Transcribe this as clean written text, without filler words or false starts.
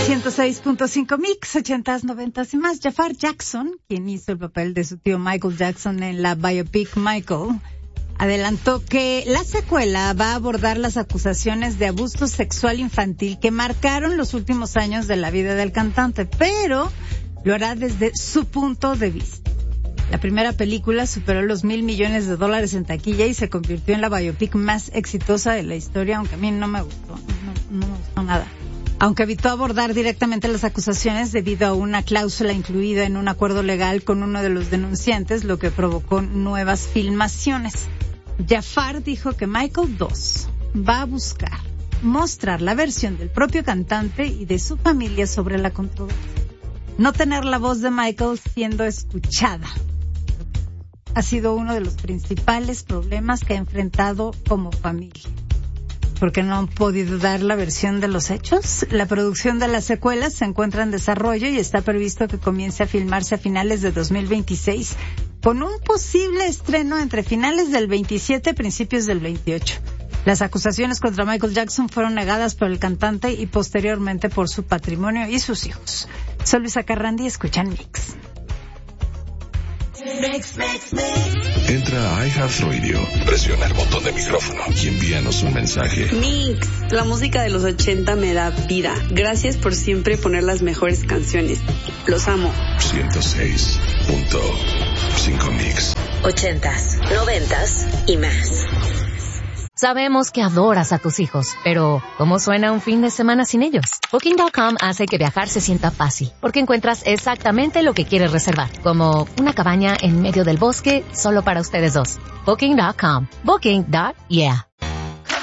106.5 Mix, 80s, 90s y más. Jafar Jackson, quien hizo el papel de su tío Michael Jackson en la biopic Michael, adelantó que la secuela va a abordar las acusaciones de abuso sexual infantil que marcaron los últimos años de la vida del cantante, pero lo hará desde su punto de vista. La primera película superó los $1,000 millones en taquilla y se convirtió en la biopic más exitosa de la historia, aunque a mí no me gustó, no me gustó nada. Aunque evitó abordar directamente las acusaciones debido a una cláusula incluida en un acuerdo legal con uno de los denunciantes, lo que provocó nuevas filmaciones. Jafar dijo que Michael 2 va a buscar mostrar la versión del propio cantante y de su familia sobre la controversia. No tener la voz de Michael siendo escuchada ha sido uno de los principales problemas que ha enfrentado como familia. Porque no han podido dar la versión de los hechos. La producción de las secuelas se encuentra en desarrollo y está previsto que comience a filmarse a finales de 2026, con un posible estreno entre finales del 27 y principios del 28. Las acusaciones contra Michael Jackson fueron negadas por el cantante y posteriormente por su patrimonio y sus hijos. Soy Luisa Carrandi, escuchan Mix. Entra a iHeartRadio, presiona el botón de micrófono y envíanos un mensaje. Mix, la música de los 80 me da vida. Gracias por siempre poner las mejores canciones. Los amo. 106.5 Mix. 80s, 90s y más. Sabemos que adoras a tus hijos, pero ¿cómo suena un fin de semana sin ellos? Booking.com hace que viajar se sienta fácil, porque encuentras exactamente lo que quieres reservar, como una cabaña en medio del bosque solo para ustedes dos. Booking.com. Booking.yeah.